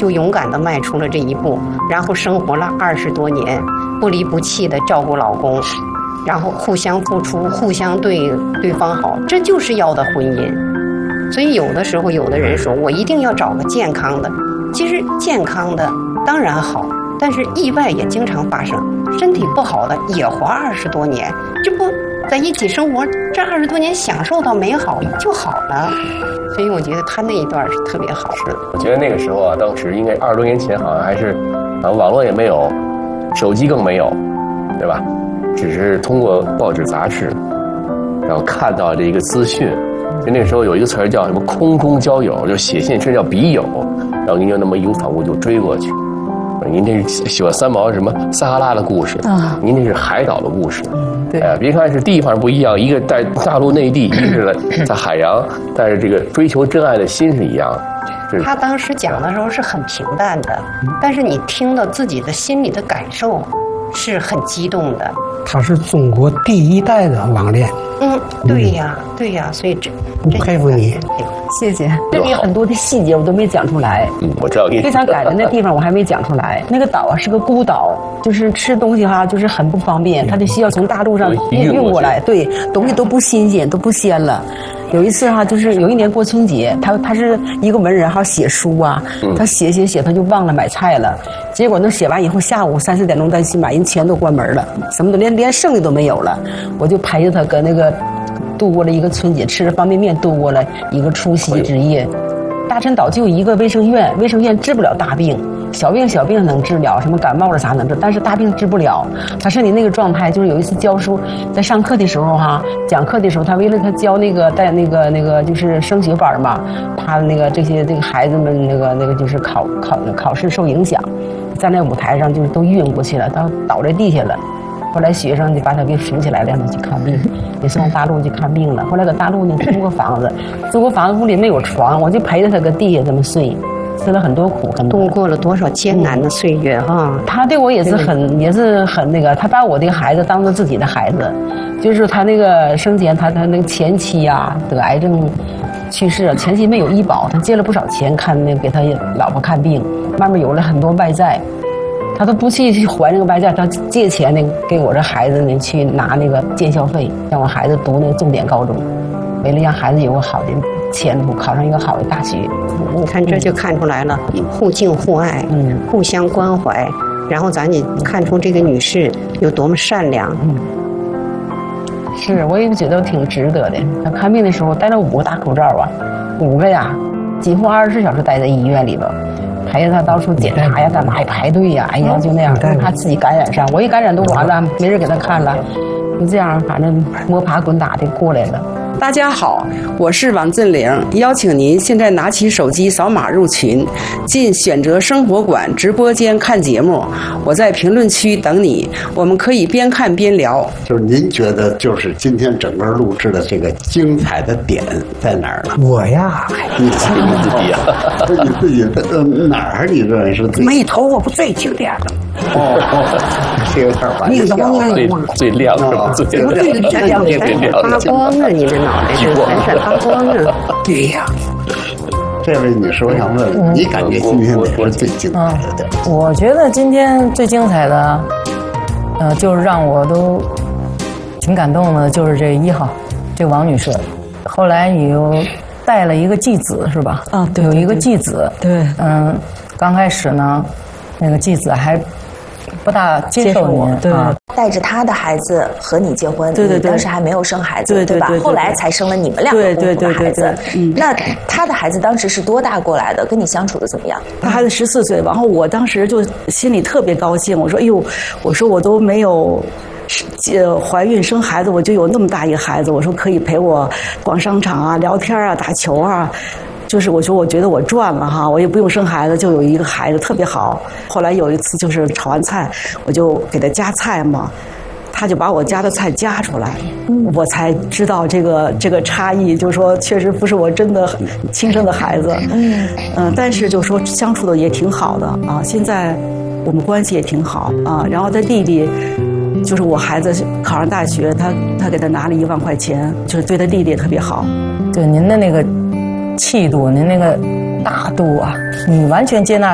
就勇敢地迈出了这一步，然后生活了20多年，不离不弃地照顾老公，然后互相付出，互相对对方好，这就是要的婚姻。所以有的时候有的人说我一定要找个健康的，其实健康的当然好，但是意外也经常发生，身体不好的也活20多年，这不在一起生活这20多年享受到美好就好了。所以我觉得他那一段是特别好的。 我觉得那个时候啊，当时应该20多年前，好像还是网络也没有，手机更没有，对吧？只是通过报纸杂志，然后看到这一个资讯。就那时候有一个词儿叫什么空中交友，就写信这叫笔友，然后您就那么义无反顾就追过去。您这是喜欢三毛什么撒哈拉的故事啊，您这是海岛的故事。对，别看是地方不一样，一个在大陆内地，一个是在海洋，但是这个追求真爱的心是一样的。 他当时讲的时候是很平淡的，但是你听到自己的心里的感受是很激动的。 他是中国第一代的网恋。 对呀，对呀，所以佩服你。 谢谢。这里有很多的细节我都没讲出来。 我知道。 非常感人的地方我还没讲出来。那个岛啊是个孤岛，就是吃东西哈，就是很不方便，他就需要从大陆上运过来。对，东西都不新鲜，都不鲜了。有一次哈，就是有一年过春节，他是一个文人哈，写书啊，他写他就忘了买菜了。结果呢，写完以后下午3、4点钟再去买，人全都关门了，什么都连剩的都没有了。我就陪着他跟那个度过了一个春节，吃着方便面度过了一个除夕之夜。大陈岛就有一个卫生院，卫生院治不了大病，小病能治了，什么感冒了啥能治，但是大病治不了。他是你那个状态，就是有一次教书，在上课的时候哈，讲课的时候，他为了他教那个带那个就是升学班嘛，他那个这个孩子们那个就是考试受影响，站在舞台上就是都晕过去了，他倒在地下了。后来学生就把他给扶起来了，让他去看病，也是往大陆去看病了。后来搁大陆呢租个房子，屋里没有床，我就陪着他搁地下这么睡，吃了很多苦， 度过了多少艰难的岁月哈。 他对我也是很那个，他把我的孩子当做自己的孩子，就是他那个生前他那个前妻啊得癌症去世了，前妻没有医保，他借了不少钱给他老婆看病，慢慢有了很多外债。他都不去还那个外债，他借钱呢给我这孩子呢去拿那个建校费，让我孩子读那个重点高中，为了让孩子有个好的前途，考上一个好的大学。 你看这就看出来了，互敬互爱，互相关怀，然后咱也看出这个女士有多么善良。 是，我也觉得挺值得的。他看病的时候戴了5个大口罩啊，5个呀，几乎24小时待在医院里边。陪着他到处检查呀，干嘛呀，排队呀，哎呀，就那样，怕自己感染上。我一感染都完了，没人给他看了，就这样，反正摸爬滚打的过来了。 大家好，我是王振玲，邀请您现在拿起手机扫码入群，进选择生活馆直播间看节目。我在评论区等你，我们可以边看边聊。 就是您觉得，就是今天整个录制的这个精彩的点在哪儿呢？ 我呀， 你自己呀，你自己哪儿你认为是最没头发不最经典的？ 这有点玩笑。最亮是吧？最亮，发光啊！你这脑袋是闪闪发光啊！ 对呀。 这位女士，我想问问，你感觉今天哪是最精彩的？ 我觉得今天最精彩的，就是让我都挺感动的，就是这1号，这王女士。后来你又带了一个继子是吧？ 啊，对， 有一个继子。 对， 刚开始呢，那个继子还不大接受您， 对， 带着他的孩子和你结婚， 对， 当时还没有生孩子，对吧？后来才生了你们2个共同的孩子。那他的孩子当时是多大过来的？跟你相处的怎么样？ 他孩子14岁，然后我当时就心里特别高兴，我说：“哎呦，我说我都没有。”怀孕生孩子，我就有那么大一个孩子，我说可以陪我逛商场啊、聊天啊、打球啊，就是我说我觉得我赚了哈，我也不用生孩子，就有一个孩子特别好。后来有一次就是炒完菜，我就给他夹菜嘛，他就把我夹的菜夹出来，我才知道这个差异，就是说确实不是我真的亲生的孩子，但是就说相处的也挺好的啊，现在我们关系也挺好啊，然后他弟弟。就是我孩子考上大学，他给他拿了1万块钱，就是对他弟弟也特别好。 对您的那个气度，您那个大度啊，你完全接纳